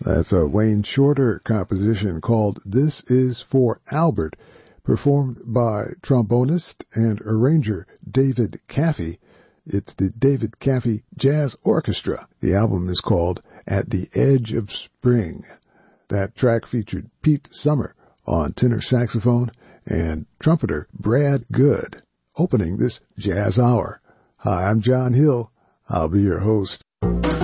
That's a Wayne Shorter composition called This Is for Albert, performed by trombonist and arranger David Caffey. It's the David Caffey Jazz Orchestra. The album is called At the Edge of Spring. That track featured Pete Summer on tenor saxophone and trumpeter Brad Good, opening this Jazz Hour. Hi, I'm John Hill. I'll be your host.